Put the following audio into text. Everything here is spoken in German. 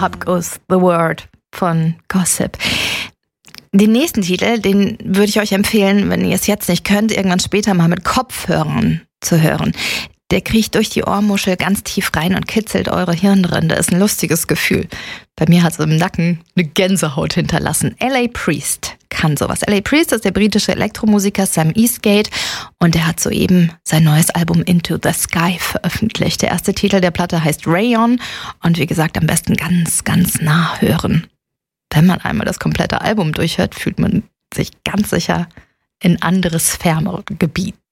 Up Goes the Word von Gossip. Den nächsten Titel, den würde ich euch empfehlen, wenn ihr es jetzt nicht könnt, irgendwann später mal mit Kopfhörern zu hören. Der kriecht durch die Ohrmuschel ganz tief rein und kitzelt eure Hirnrinde. Ist ein lustiges Gefühl. Bei mir hat es im Nacken eine Gänsehaut hinterlassen. L.A. Priest kann sowas. L.A. Priest ist der britische Elektromusiker Sam Eastgate und er hat soeben sein neues Album Into the Sky veröffentlicht. Der erste Titel der Platte heißt Rayon und wie gesagt, am besten ganz, ganz nah hören. Wenn man einmal das komplette Album durchhört, fühlt man sich ganz sicher in anderes, ferneres Gebiet.